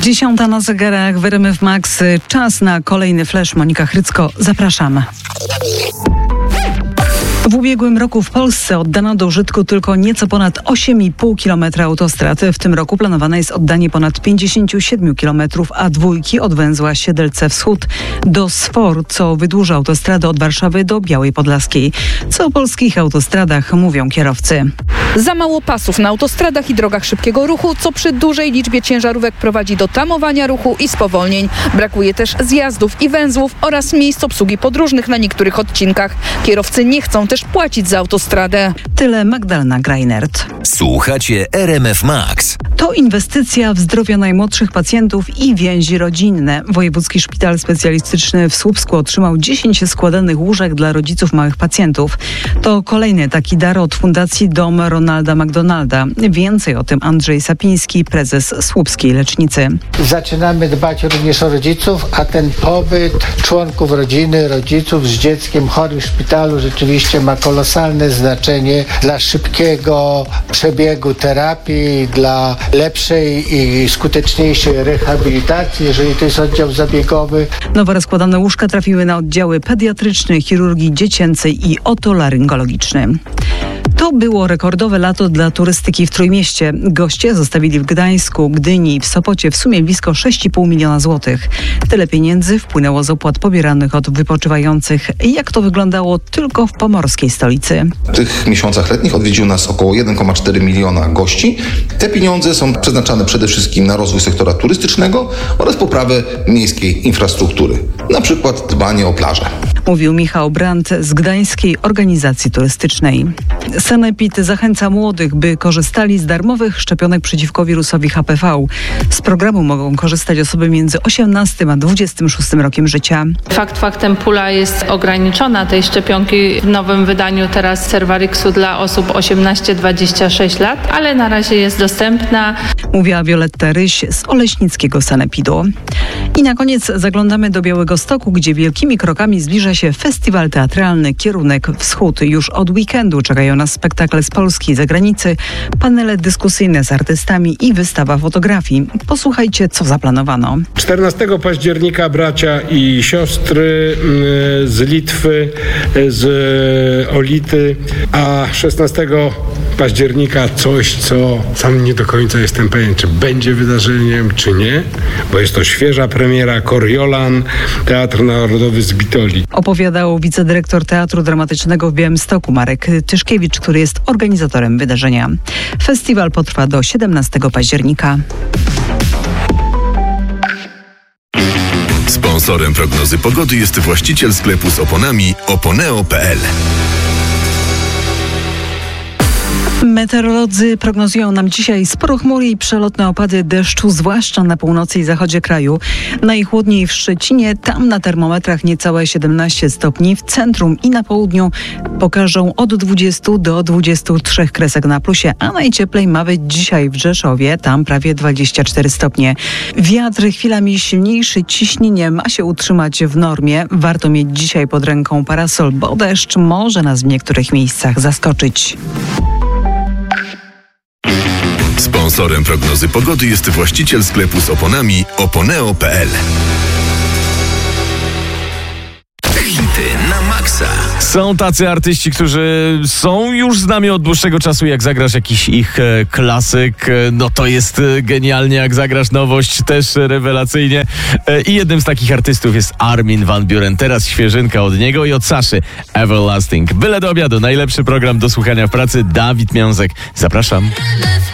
10 na zegarach w RMF Max. Czas na kolejny flash. Monika Chrycko, zapraszam. W ubiegłym roku w Polsce oddano do użytku tylko nieco ponad 8,5 km autostrad. W tym roku planowane jest oddanie ponad 57 km A2 od węzła Siedlce Wschód do Sfor, co wydłuża autostradę od Warszawy do Białej Podlaskiej. Co o polskich autostradach mówią kierowcy? Za mało pasów na autostradach i drogach szybkiego ruchu, co przy dużej liczbie ciężarówek prowadzi do tamowania ruchu i spowolnień. Brakuje też zjazdów i węzłów oraz miejsc obsługi podróżnych na niektórych odcinkach. Kierowcy nie chcą też płacić za autostradę. Tyle Magdalena Greinert. Słuchacie RMF Max. To inwestycja w zdrowie najmłodszych pacjentów i więzi rodzinne. Wojewódzki Szpital Specjalistyczny w Słupsku otrzymał 10 składanych łóżek dla rodziców małych pacjentów. To kolejny taki dar od Fundacji Dom Ronalda McDonalda. Więcej o tym Andrzej Sapiński, prezes Słupskiej Lecznicy. Zaczynamy dbać również o rodziców, a ten pobyt członków rodziny, rodziców z dzieckiem chorym w szpitalu rzeczywiście ma kolosalne znaczenie dla szybkiego przebiegu terapii, dla lepszej i skuteczniejszej rehabilitacji, jeżeli to jest oddział zabiegowy. Nowo rozkładane łóżka trafiły na oddziały pediatrycznej, chirurgii dziecięcej i otolaryngologicznej. To było rekordowe lato dla turystyki w Trójmieście. Goście zostawili w Gdańsku, Gdyni i w Sopocie w sumie blisko 6,5 miliona złotych. Tyle pieniędzy wpłynęło z opłat pobieranych od wypoczywających. Jak to wyglądało tylko w pomorskiej stolicy? W tych miesiącach letnich odwiedziło nas około 1,4 miliona gości. Te pieniądze są przeznaczane przede wszystkim na rozwój sektora turystycznego oraz poprawę miejskiej infrastruktury. Na przykład dbanie o plaże. Mówił Michał Brandt z Gdańskiej Organizacji Turystycznej. Sanepid zachęca młodych, by korzystali z darmowych szczepionek przeciwko wirusowi HPV. Z programu mogą korzystać osoby między 18 a 26 rokiem życia. Fakt faktem pula jest ograniczona tej szczepionki w nowym wydaniu teraz Cervarixu dla osób 18-26 lat, ale na razie jest dostępna. Mówiła Wioletta Ryś z Oleśnickiego Sanepidu. I na koniec zaglądamy do Białegostoku, gdzie wielkimi krokami zbliża się festiwal teatralny Kierunek Wschód. Już od weekendu czekają nas spektakle z Polski i zagranicy, panele dyskusyjne z artystami i wystawa fotografii. Posłuchajcie, co zaplanowano. 14 października bracia i siostry z Litwy, z Olity, a 16 października coś, co sam nie do końca jestem pewien, czy będzie wydarzeniem, czy nie, bo jest to świeża premiera Coriolan, Teatr Narodowy z Bitoli. Opowiadał wicedyrektor Teatru Dramatycznego w Białymstoku Marek Tyszkiewicz, który jest organizatorem wydarzenia. Festiwal potrwa do 17 października. Sponsorem prognozy pogody jest właściciel sklepu z oponami Oponeo.pl. Meteorolodzy prognozują nam dzisiaj sporo chmury i przelotne opady deszczu, zwłaszcza na północy i zachodzie kraju. Najchłodniej w Szczecinie, tam na termometrach niecałe 17 stopni. W centrum i na południu pokażą od 20 do 23 kresek na plusie, a najcieplej ma być dzisiaj w Rzeszowie, tam prawie 24 stopnie. Wiatr chwilami silniejszy, ciśnienie ma się utrzymać w normie. Warto mieć dzisiaj pod ręką parasol, bo deszcz może nas w niektórych miejscach zaskoczyć. Sponsorem prognozy pogody jest właściciel sklepu z oponami Oponeo.pl. Hity na maksa. Są tacy artyści, którzy są już z nami od dłuższego czasu. Jak zagrasz jakiś ich klasyk, no to jest genialnie. Jak zagrasz nowość, też rewelacyjnie. I jednym z takich artystów jest Armin van Buuren. Teraz świeżynka od niego i od Saszy. Everlasting. Byle do obiadu. Najlepszy program do słuchania w pracy. Dawid Miązek. Zapraszam.